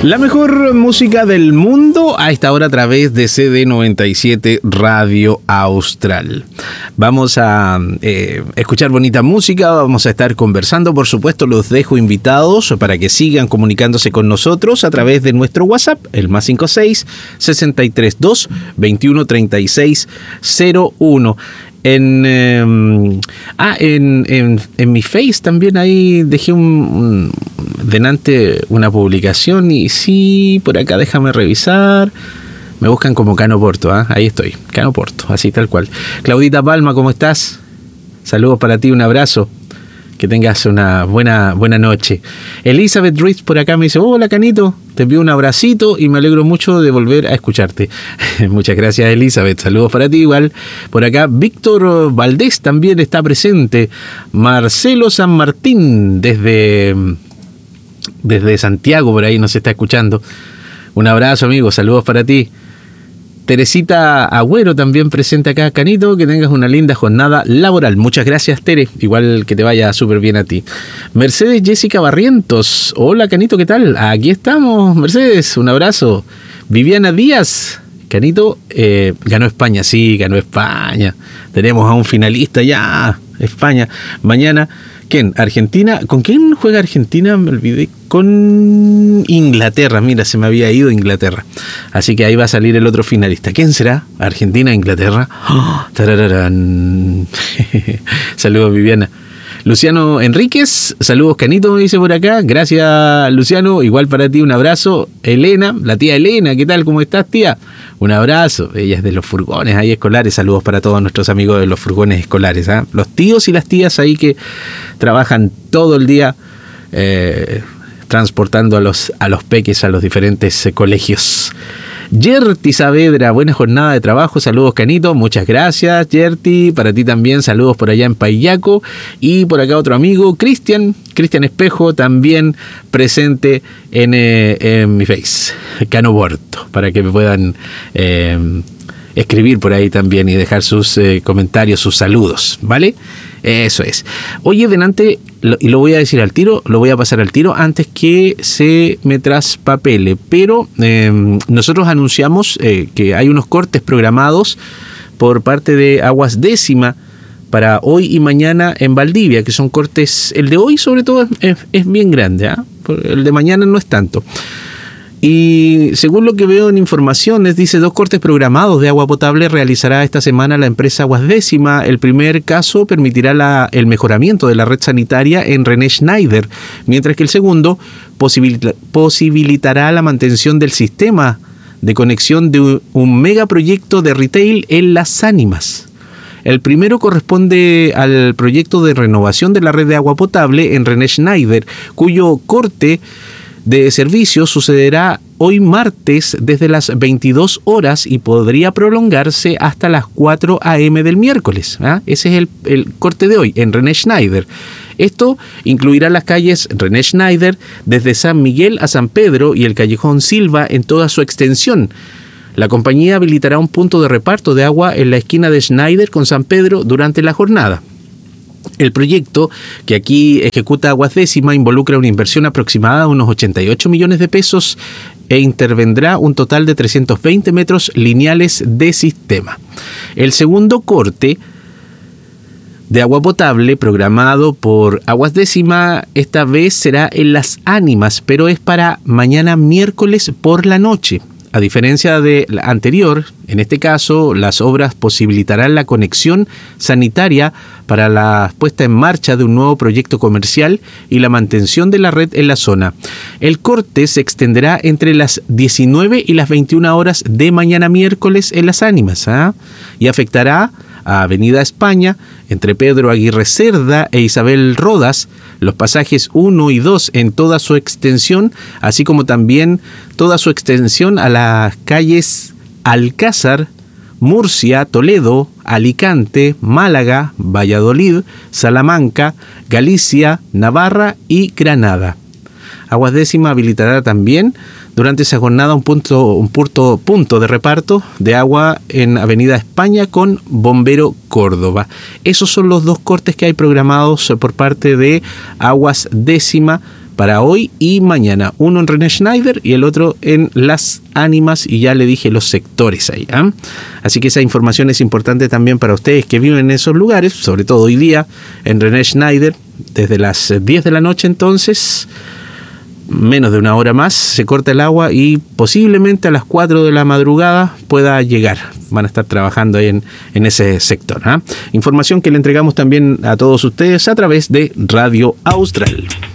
La mejor música del mundo a esta hora a través de CD97 Radio Austral. Vamos a escuchar bonita música, vamos a estar conversando, por supuesto los dejo invitados para que sigan comunicándose con nosotros a través de nuestro WhatsApp, el +56 632 21 36 01. En mi Face también ahí dejé delante una publicación y sí, por acá déjame revisar. Me buscan como Cano Porto, ahí estoy, Cano Porto, así tal cual. Claudita Palma, ¿cómo estás? Saludos para ti, un abrazo. Que tengas una buena noche. Elizabeth Ruiz por acá me dice: hola Canito, te envío un abracito y me alegro mucho de volver a escucharte. Muchas gracias Elizabeth, saludos para ti igual. Por acá Víctor Valdés también está presente. Marcelo San Martín desde Santiago por ahí nos está escuchando. Un abrazo amigo, saludos para ti. Teresita Agüero también presente acá, Canito, que tengas una linda jornada laboral. Muchas gracias, Tere, igual que te vaya súper bien a ti. Mercedes Jessica Barrientos, hola Canito, ¿qué tal? Aquí estamos, Mercedes, un abrazo. Viviana Díaz, Canito, ganó España, sí, ganó España. Tenemos a un finalista ya, España. Mañana, ¿quién? Argentina. ¿Con quién juega Argentina? Me olvidé. Con Inglaterra, mira, se me había ido Inglaterra. Así que ahí va a salir el otro finalista. ¿Quién será? ¿Argentina, Inglaterra? ¡Oh! Saludos, Viviana. Luciano Enríquez, saludos Canito, me dice por acá. Gracias, Luciano, igual para ti, un abrazo. Elena, la tía Elena, ¿qué tal? ¿Cómo estás, tía? Un abrazo. Ella es de los furgones ahí escolares. Saludos para todos nuestros amigos de los furgones escolares, los tíos y las tías ahí que trabajan todo el día transportando a los peques a los diferentes colegios. Yerti Saavedra, buena jornada de trabajo, saludos Canito, muchas gracias Yerti, para ti también, saludos por allá en Payaco. Y por acá otro amigo, Cristian Espejo, también presente en mi Face, Cano Borto, para que me puedan escribir por ahí también y dejar sus comentarios, sus saludos, ¿vale? Eso es. Oye, delante, y lo voy a decir al tiro, lo voy a pasar al tiro antes que se me traspapele, pero nosotros anunciamos que hay unos cortes programados por parte de Aguas Décima para hoy y mañana en Valdivia, que son cortes, el de hoy sobre todo es bien grande, el de mañana no es tanto. Y según lo que veo en informaciones, dice 2 cortes programados de agua potable realizará esta semana la empresa Aguas Décima. El primer caso permitirá el mejoramiento de la red sanitaria en René Schneider, mientras que el segundo posibilitará la mantención del sistema de conexión de un megaproyecto de retail en Las Ánimas. El primero corresponde al proyecto de renovación de la red de agua potable en René Schneider, cuyo corte de servicio sucederá hoy martes desde las 22 horas y podría prolongarse hasta las 4 a.m. del miércoles. Ese es el corte de hoy en René Schneider. Esto incluirá las calles René Schneider desde San Miguel a San Pedro y el Callejón Silva en toda su extensión. La compañía habilitará un punto de reparto de agua en la esquina de Schneider con San Pedro durante la jornada. El proyecto que aquí ejecuta Aguas Décima involucra una inversión aproximada de unos 88 millones de pesos e intervendrá un total de 320 metros lineales de sistema. El segundo corte de agua potable programado por Aguas Décima esta vez será en Las Ánimas, pero es para mañana miércoles por la noche. A diferencia de la anterior, en este caso, las obras posibilitarán la conexión sanitaria para la puesta en marcha de un nuevo proyecto comercial y la mantención de la red en la zona. El corte se extenderá entre las 19 y las 21 horas de mañana miércoles en Las Ánimas, y afectará a Avenida España, entre Pedro Aguirre Cerda e Isabel Rodas, los pasajes 1 y 2 en toda su extensión, así como también toda su extensión a las calles Alcázar, Murcia, Toledo, Alicante, Málaga, Valladolid, Salamanca, Galicia, Navarra y Granada. Aguas Décima habilitará también durante esa jornada un punto de reparto de agua en Avenida España con Bombero Córdoba. Esos son los 2 cortes que hay programados por parte de Aguas Décima para hoy y mañana. Uno en René Schneider y el otro en Las Ánimas, y ya le dije los sectores ahí. Así que esa información es importante también para ustedes que viven en esos lugares, sobre todo hoy día en René Schneider, desde las 10 de la noche entonces, menos de una hora más, se corta el agua y posiblemente a las 4 de la madrugada pueda llegar. Van a estar trabajando ahí en ese sector. Información que le entregamos también a todos ustedes a través de Radio Austral.